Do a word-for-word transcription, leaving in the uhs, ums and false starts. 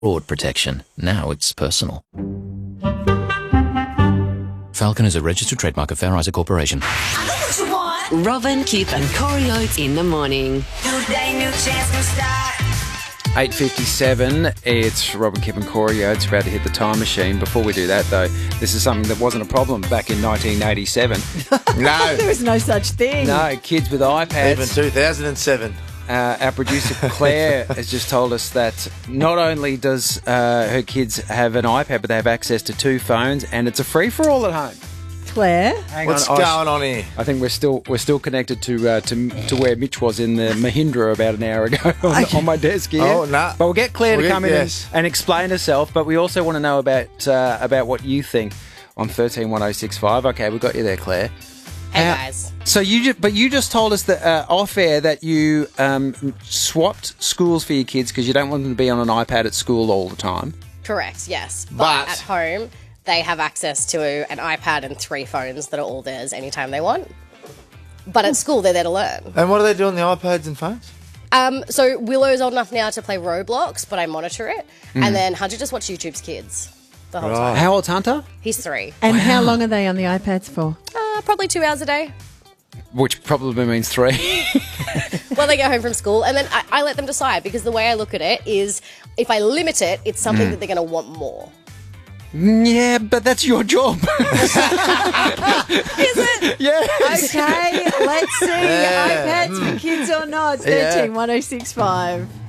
fraud protection. Now it's personal. Falcon is a registered trademark of Fair Isaac Corporation. I know what you want. Robin, Kip and Corey Oates in the morning. New day, new chance, new start. eight fifty-seven, it's Robin, Kip and Corey Oates about to hit the time machine. Before we do that, though, this is something that wasn't a problem back in nineteen eighty-seven. No. There was no such thing. No, kids with iPads. Even two thousand seven. Uh, our producer Claire has just told us that not only does uh, her kids have an iPad, but they have access to two phones, and it's a free-for-all at home. Claire? Hang What's on, I going on here? I think we're still we're still connected to uh, to to where Mitch was in the Mahindra about an hour ago on, on my desk here. Oh, nah. But we'll get Claire We'll to get- come in yes. and, and explain herself. But we also want to know about uh, about what you think on thirteen one oh six five. Okay, we got you there, Claire. Hey How- guys. So you, ju- but you just told us that uh, off air that you um, swapped schools for your kids because you don't want them to be on an iPad at school all the time. Correct, yes. But, But- at home, they have access to an iPad and three phones that are all theirs anytime they want. But at school, they're there to learn. And what do they do on the iPads and phones? Um, so Willow's old enough now to play Roblox, but I monitor it. And then Hunter just watch YouTube's Kids the whole time. How old's Hunter? He's three. And how long are they on the iPads for? Uh, probably two hours a day. Which probably means three. Well, they go home from school, and then I, I let them decide because the way I look at it is if I limit it, it's something that they're going to want more. Yeah, but that's your job. Is it? Yes. Okay, let's see. iPads for kids or not. thirteen one oh six five.